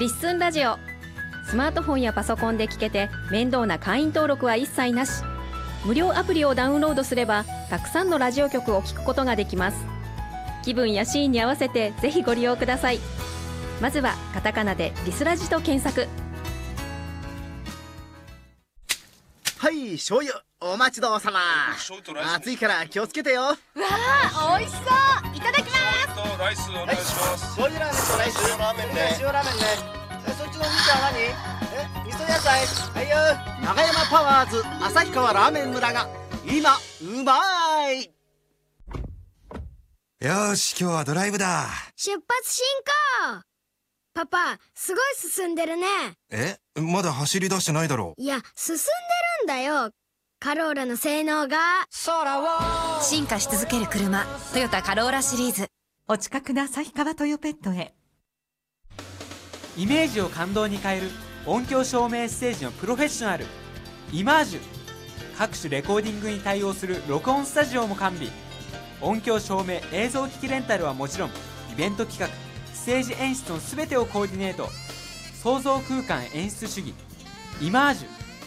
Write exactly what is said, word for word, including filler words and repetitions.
リッスンラジオ。スマートフォンやパソコンで聞けて面倒な会員登録は一切なし。無料アプリをダウンロードすればたくさんのラジオ局を聞くことができます。気分やシーンに合わせてぜひご利用ください。まずはカタカナでリスラジと検索。 はい、醤油お待ちどうさま。暑いから気をつけてよ。わあ、美味しそう。いただきます。 ライスお願いします。 醤油ラーメンとライス。塩ラーメンね。塩ラーメンね。え、そっちの兄ちゃんは何？え、味噌野菜。はいよ。長山パワーズ旭川ラーメン村が今うまい。 よし、今日はドライブだ。 出発進行。パパ、すごい進んでるね。 え、まだ走り出してないだろ。 いや、進んでるんだよ。カローラの性能が。 進化し続ける車、トヨタカローラシリーズ。 お近くの旭川トヨペットへ。 イメージを感動に変える音響照明ステージのプロフェッショナルイマージュ。各種レコーディングに対応する録音スタジオも完備。音響照明映像機器レンタルはもちろん、イベント企画ステージ演出の全てをコーディネート。創造空間演出主義イマージュ。